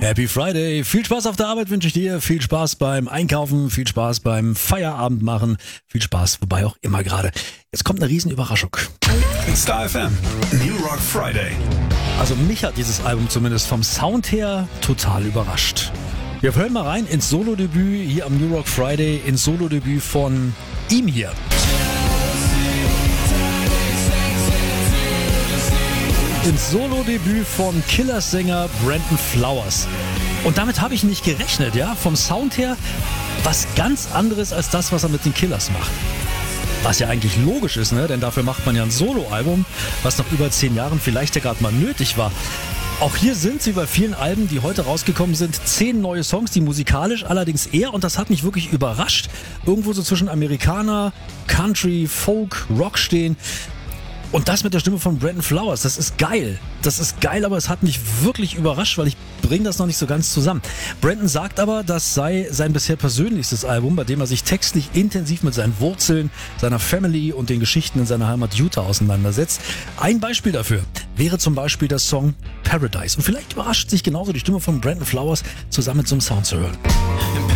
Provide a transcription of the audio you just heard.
Happy Friday. Viel Spaß auf der Arbeit wünsche ich dir. Viel Spaß beim Einkaufen, viel Spaß beim Feierabend machen, viel Spaß, wobei auch immer gerade. Jetzt kommt eine Riesenüberraschung. Star FM, New Rock Friday. Also mich hat dieses Album zumindest vom Sound her total überrascht. Wir hören mal rein ins Solo-Debüt hier am New Rock Friday, ins Solo-Debüt von ihm hier. Ins Solo-Debüt von Killers-Sänger Brandon Flowers. Und damit habe ich nicht gerechnet, ja? Vom Sound her was ganz anderes als das, was er mit den Killers macht. Was ja eigentlich logisch ist, ne? Denn dafür macht man ja ein Solo-Album, was nach über 10 Jahren vielleicht ja gerade mal nötig war. Auch hier sind, wie bei vielen Alben, die heute rausgekommen sind, 10 neue Songs, die musikalisch allerdings eher, und das hat mich wirklich überrascht, irgendwo so zwischen Amerikaner, Country, Folk, Rock stehen. Und das mit der Stimme von Brandon Flowers, das ist geil. Das ist geil, aber es hat mich wirklich überrascht, weil ich bringe das noch nicht so ganz zusammen. Brandon sagt aber, das sei sein bisher persönlichstes Album, bei dem er sich textlich intensiv mit seinen Wurzeln, seiner Family und den Geschichten in seiner Heimat Utah auseinandersetzt. Ein Beispiel dafür wäre zum Beispiel der Song Paradise. Und vielleicht überrascht sich genauso die Stimme von Brandon Flowers zusammen mit so einem Sound zu hören.